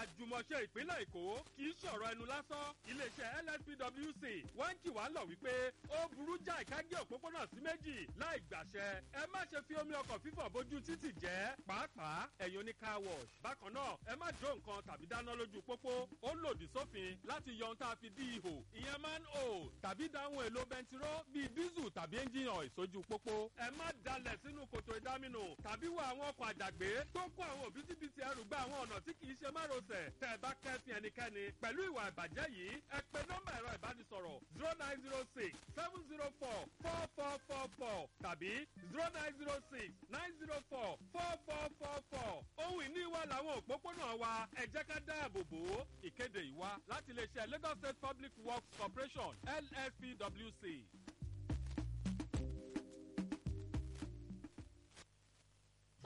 àjùmọ̀ṣe ìpínlẹ̀ Èkó kì í ṣọ̀rọ̀ ẹnu lásán. Iléeṣẹ́ LSPWC wọ́n ń kì wá lọ wípé ó burú jáì ká gé òpópónà sí méjì láì gbàṣẹ. Ẹ má ṣe fi omi ọkọ̀ fífọ̀ bójú títì jẹ́. Pàápàá ẹ̀yin oní car wash. Bákan náà ẹ má jó nǹkan tàbí dáná lójú pópó. Ó lòdì sófin láti yọ ohun tá a fi dí ihò. Ìyẹn manhole tàbí dáhùn èlò bẹntiró bíi dísù tàbí ẹ́ńjìnì ọ̀ì sójú pópó. Ẹ má dalẹ̀ sínú kòtò ìdáminù tàbí wọ àwọn ọkọ̀ àjàgbé tó kó àwọn òbítíbitì ẹrù gba àwọn ọ̀nà tí kì í ṣe márosẹ̀. Tẹ́ ẹ bá kẹ́fìn ẹnikẹ́ni pẹ̀lú ìwà ìbàjẹ́ yìí ẹ pe nọ́mbà ẹ̀rọ ìbánisọ̀rọ̀ 0906 704 4444 tàbí 0906 904 4444. Ohun ìní wa làwọn òpópónà wa ẹ jẹ́ ká dáàbò bò ó. Ìkéde ìwá láti iléeṣẹ́ Lagos State Public Works Corporation LSPWC.